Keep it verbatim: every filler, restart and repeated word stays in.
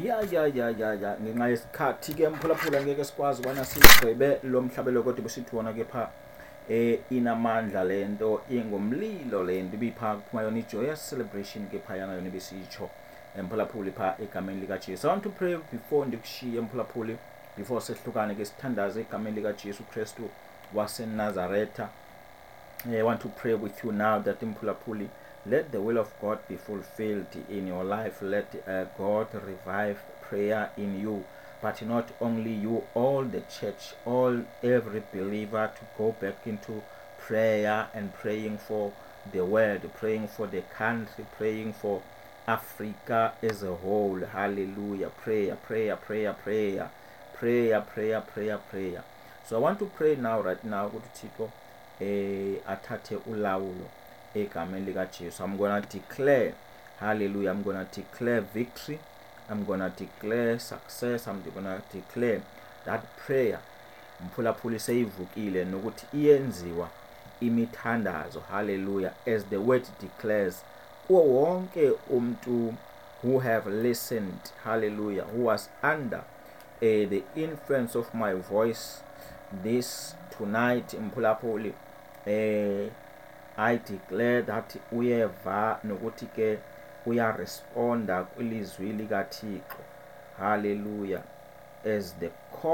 ya ya ya ya ya ngenxa yesikhathi ke mphulaphula ngeke sikwazi ukwana sigqibe lo mhlabelo kodwa besithi wona ke pha eh inamandla lento ingumlilo lento ibipha kuphuma yona ijoyous celebration ke pha yana yona besitsho emphulaphuli pha egameni lika Jesu. I want to pray before ndikushiye mphulaphuli before sehlukane ke sithandaze egameni lika Jesu Kristu waseNazaretha. I want to pray with you now that mphulaphuli, let the will of God be fulfilled in your life. Let uh, God revive prayer in you, but not only you, all the church, all every believer to go back into prayer and praying for the world, praying for the country, praying for Africa as a whole. Hallelujah. Prayer, prayer, prayer, prayer, prayer, prayer, prayer, prayer. So I want to pray now, right now, go to Tito, eh, athathe ulawulo egameni lika Jesu. I'm gonna declare, hallelujah, I'm gonna declare victory, I'm gonna declare success, I'm gonna declare that prayer mphulaphuli seyivukile nokuthi iyenziwa imithandazo, hallelujah, as the word declares, kuwo wonke umuntu who have listened, hallelujah, who was under uh, the influence of my voice this tonight mphulaphuli, eh I declare that uyeva nokuthi ke uyaresponda kwilizwi likaThixo, hallelujah, as the